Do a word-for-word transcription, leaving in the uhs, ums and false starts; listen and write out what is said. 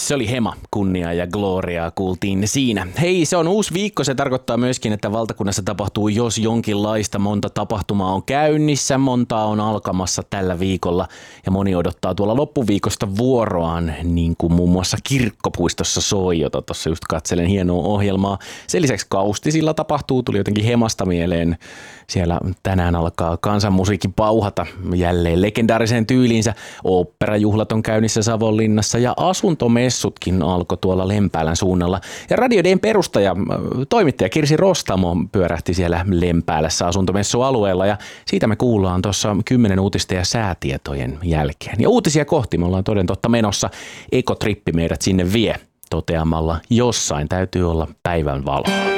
Se oli Hema, kunnia ja gloriaa kuultiin siinä. Hei, se on uusi viikko. Se tarkoittaa myöskin, että valtakunnassa tapahtuu jos jonkinlaista. Monta tapahtumaa on käynnissä, montaa on alkamassa tällä viikolla. Ja moni odottaa tuolla loppuviikosta vuoroaan, niin kuin muun muassa Kirkkopuistossa soi, jota tuossa just katselen hienoa ohjelmaa. Sen lisäksi Kaustisilla tapahtuu, tuli jotenkin Hemasta mieleen. Siellä tänään alkaa kansanmusiikki pauhata jälleen legendaariseen tyyliinsä. Oopperajuhlat on käynnissä Savonlinnassa ja asuntomessutkin alkoi tuolla Lempäälän suunnalla. Ja Radio D:n perustaja, toimittaja Kirsi Rostamo pyörähti siellä Lempäälässä asuntomessualueella ja siitä me kuullaan tuossa kymmenen uutista ja säätietojen jälkeen. Ja uutisia kohti me ollaan toden totta menossa. Ekotrippi meidät sinne vie toteamalla, jossain täytyy olla päivän valo.